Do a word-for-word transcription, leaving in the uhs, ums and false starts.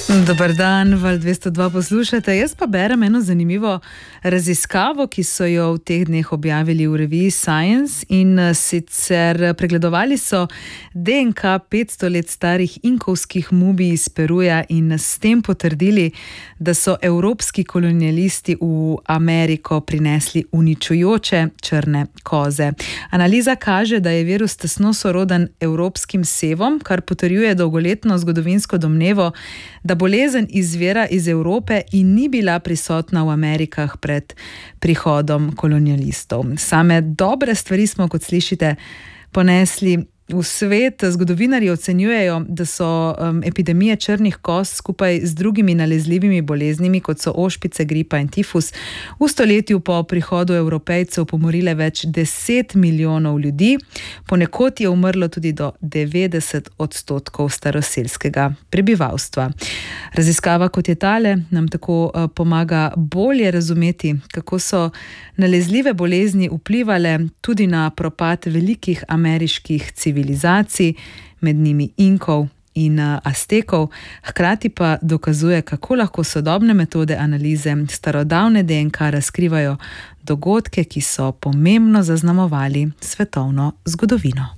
Dober dan, Val dvesto dva poslušate. Jaz pa berem eno zanimivo raziskavo, ki so jo v teh dneh objavili v reviji Science, in sicer pregledovali so D N K petsto let starih inkovskih mumij iz Peruja in s tem potrdili, da so evropski kolonialisti v Ameriko prinesli uničujoče črne koze. Analiza kaže, da je virus tesno soroden evropskim sevom, kar potrjuje dolgoletno zgodovinsko domnevo, da bolezen izvira iz Evrope in ni bila prisotna v Amerikah pred prihodom kolonialistov. Same dobre stvari smo, kot slišite, ponesli v svet. Zgodovinarji ocenjujejo, da so um, epidemije črnih koz skupaj z drugimi nalezljivimi boleznimi, kot so ošpice, gripa in tifus, v stoletju po prihodu Evropejcev pomorile več deset milijonov ljudi. Ponekod je umrlo tudi do devetdeset odstotkov staroselskega prebivalstva. Raziskava, kot je tale, nam tako uh, pomaga bolje razumeti, kako so nalezljive bolezni vplivale tudi na propad velikih ameriških civilizacij, med njimi Inkov in Aztekov, hkrati pa dokazuje, kako lahko sodobne metode analize starodavne D N K razkrivajo dogodke, ki so pomembno zaznamovali svetovno zgodovino.